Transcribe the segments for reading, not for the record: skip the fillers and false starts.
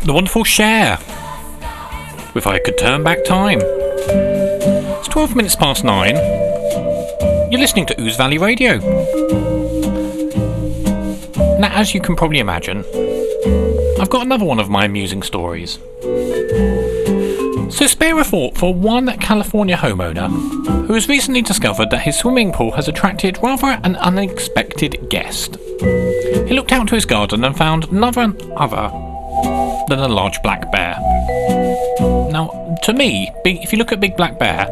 The wonderful Cher. If I could turn back time. It's 12 minutes past 9. You're listening to Ooze Valley Radio. Now, as you can probably imagine, I've got another one of my amusing stories. So spare a thought for one California homeowner who has recently discovered that his swimming pool has attracted rather an unexpected guest. He looked out to his garden and found none other than a large black bear. Now, to me, if you look at big black bear,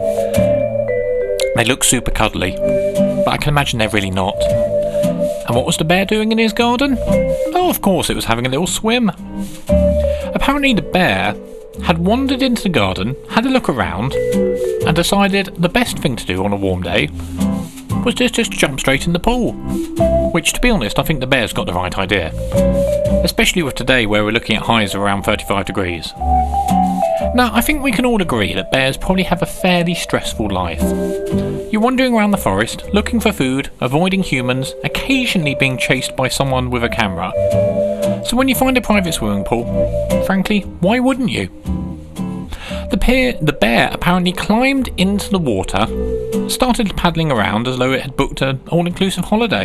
they look super cuddly, but I can imagine they're really not. And what was the bear doing in his garden? Oh, of course, it was having a little swim. Apparently the bear had wandered into the garden, had a look around, and decided the best thing to do on a warm day was just jump straight in the pool. Which, to be honest, I think the bear's got the right idea. Especially with today where we're looking at highs of around 35 degrees. Now, I think we can all agree that bears probably have a fairly stressful life. You're wandering around the forest, looking for food, avoiding humans, occasionally being chased by someone with a camera. So when you find a private swimming pool, frankly, why wouldn't you? The bear apparently climbed into the water, started paddling around as though it had booked an all-inclusive holiday.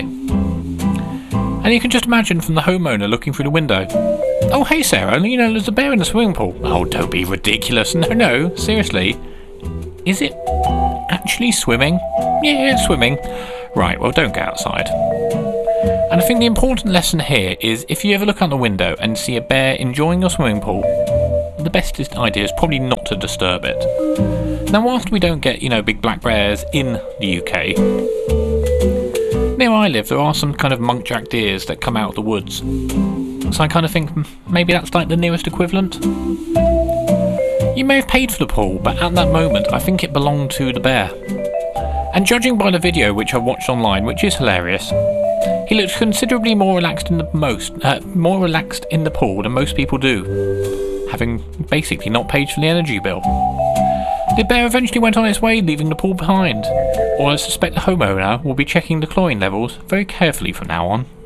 And you can just imagine from the homeowner looking through the window, "Oh, hey Sarah, there's a bear in the swimming pool." "Oh, don't be ridiculous. No, seriously. Is it actually swimming?" "Yeah, it's swimming." "Right, well, don't get outside." And I think the important lesson here is if you ever look out the window and see a bear enjoying your swimming pool, the best idea is probably not to disturb it. Now, whilst we don't get, big black bears in the UK, near where I live there are some kind of muntjac deers that come out of the woods. So I kind of think maybe that's like the nearest equivalent. You may have paid for the pool, but at that moment I think it belonged to the bear. And judging by the video which I watched online, which is hilarious, he looked considerably more relaxed in the pool than most people do, having basically not paid for the energy bill. The bear eventually went on its way, leaving the pool behind, or I suspect the homeowner will be checking the chlorine levels very carefully from now on.